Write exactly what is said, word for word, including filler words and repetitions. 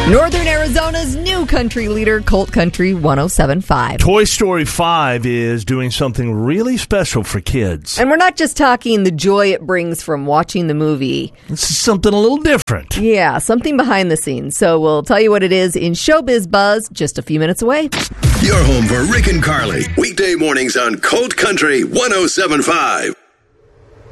Northern Arizona's new country leader, Colt Country one oh seven point five. Toy Story five is doing something really special for kids. And we're not just talking the joy it brings from watching the movie. This is something a little different. Yeah, something behind the scenes. So we'll tell you what it is in Showbiz Buzz just a few minutes away. Your home for Rick and Carly. Weekday mornings on Colt Country one oh seven point five.